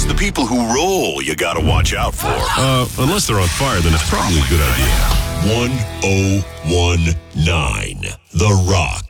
the people who roll you gotta watch out for. Unless they're on fire, then it's probably a good idea. 1019 The Rock.